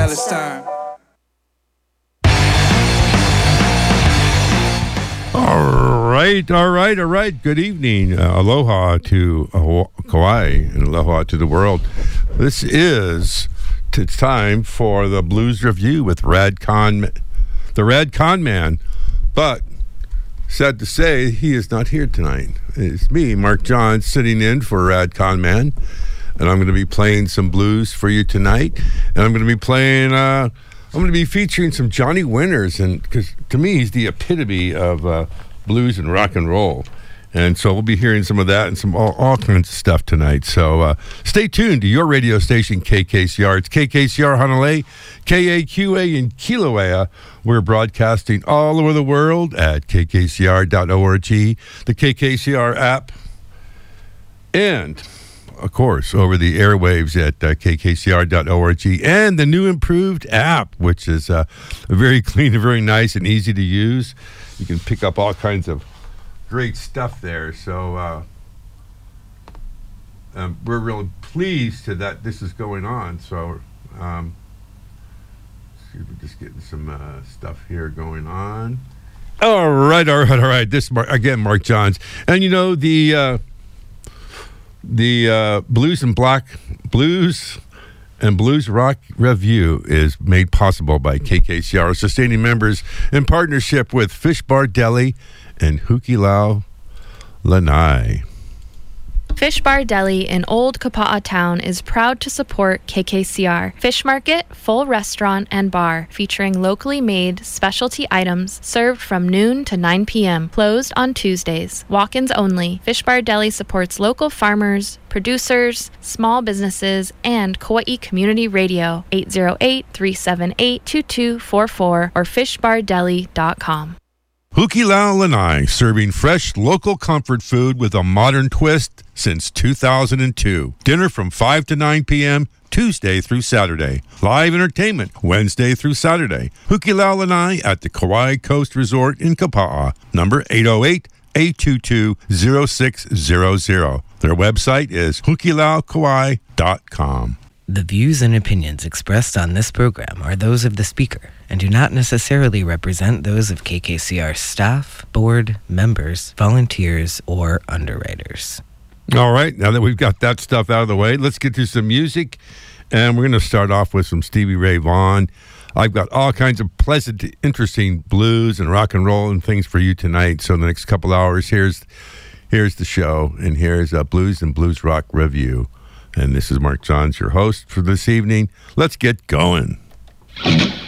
it's time. All right. Good evening. Aloha to Kauai and aloha to the world. This is time for the Blues Review with the Rad Con Man. But sad to say, he is not here tonight. It's me, Mark Johns, sitting in for Rad Con Man. And I'm going to be playing some blues for you tonight. And I'm going to be playing, I'm going to be featuring some Johnny Winters. And because to me, he's the epitome of blues and rock and roll. And so we'll be hearing some of that and some all kinds of stuff tonight. So stay tuned to your radio station, KKCR. It's KKCR Hanalei, KAQA in Kilauea. We're broadcasting all over the world at kkcr.org, the KKCR app, and, of course, over the airwaves at kkcr.org, and the new improved app, which is very clean and very nice and easy to use. You can pick up all kinds of great stuff there. So we're really pleased that this is going on. So see if we're just getting some stuff here going on. All right. This is Mark Johns. And you know, the Blues and Blues Rock Review is made possible by KKCR, sustaining members in partnership with Fish Bar Deli and Hukilau Lanai. Fish Bar Deli in Old Kapa'a Town is proud to support KKCR. Fish Market, full restaurant and bar, featuring locally made specialty items served from noon to 9 p.m., closed on Tuesdays. Walk-ins only. Fish Bar Deli supports local farmers, producers, small businesses, and Kauai Community Radio, 808-378-2244 or fishbardeli.com. Hukilau Lanai, serving fresh local comfort food with a modern twist since 2002. Dinner from 5 to 9 p.m. Tuesday through Saturday. Live entertainment Wednesday through Saturday. Hukilau Lanai at the Kauai Coast Resort in Kapa'a. Number 808-822-0600. Their website is hukilaukauai.com. The views and opinions expressed on this program are those of the speaker and do not necessarily represent those of KKCR staff, board, members, volunteers, or underwriters. All right, now that we've got that stuff out of the way, let's get to some music, and we're going to start off with some Stevie Ray Vaughan. I've got all kinds of pleasant, interesting blues and rock and roll and things for you tonight. So in the next couple hours, here's the show, and here's a Blues and Blues Rock Review. And this is Mark Johns, your host for this evening. Let's get going.